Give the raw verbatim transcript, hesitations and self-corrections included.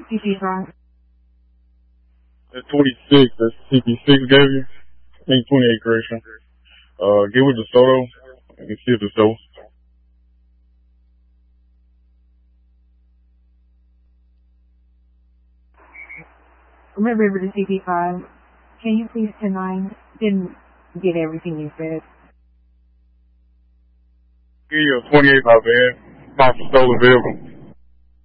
C P five. That's twenty-six. That's C P six gave you. I think twenty-eight, correction. Uh, get with DeSoto and see if DeSoto. Remember the C P five. Can you please ten nine? Didn't get everything you said. Give you a twenty-eight, my bad. Not a stolen vehicle.